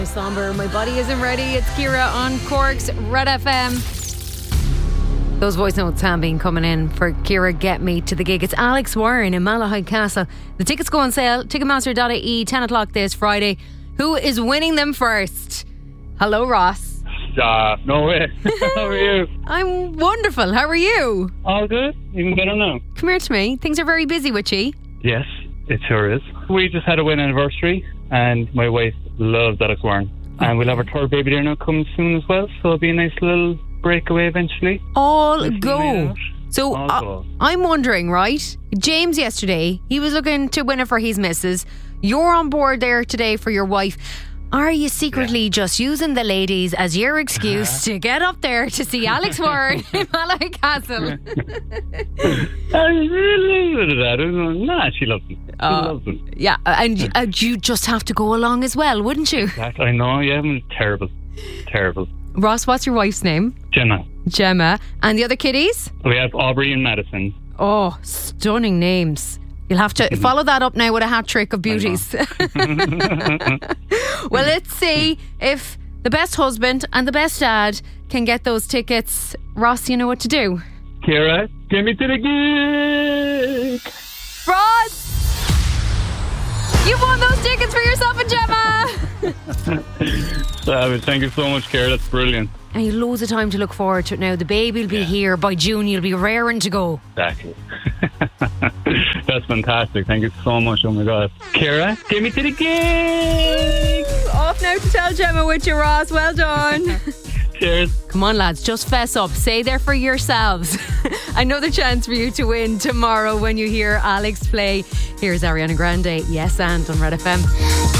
Somber, my body isn't ready. It's Kira on Cork's Red FM. Those voice notes have been coming in for Kira Get Me to the gig. It's Alex Warren in Malahide Castle. The tickets go on sale. Ticketmaster.ie, 10 o'clock this Friday. Who is winning them first? Hello, Ross. No way. How are you? I'm wonderful. How are you? All good. Even better now. Come here to me. Things are very busy with you. Yes, it sure is. We just had a wedding anniversary and my wife loves Alex Warren. And we'll have our third baby there now coming soon as well. So it'll be a nice little breakaway eventually. All go. So All go. I'm wondering, right? James yesterday, he was looking to win it for his missus. You're on board there today for your wife. Are you secretly just using the ladies as your excuse to get up there to see Alex Warren in Malahide Castle? A little bit of that. Nah, she loves him. She loves him. Yeah, and you just have to go along as well, wouldn't you? Exactly. I know, yeah. Terrible. Terrible. Ross, what's your wife's name? Gemma. And the other kiddies? We have Aubrey and Madison. Oh, stunning names. You'll have to follow that up now with a hat trick of beauties. Well, let's see if the best husband and the best dad can get those tickets. Ross, you know what to do. Kira, get me to the gig. Ross! You won those tickets for yourself and Gemma! Savage. Thank you so much, Kira. That's brilliant. And you've loads of time to look forward to it now. The baby will be here. By June, you'll be raring to go. Exactly. That's fantastic. Thank you so much. Oh my God. Kira, get me to the gig. Off now to tell Gemma with you, Ross. Well done. Cheers. Come on, lads, just fess up. Say there for yourselves. Another chance for you to win tomorrow when you hear Alex play. Here's Ariana Grande, Yes and on Red FM.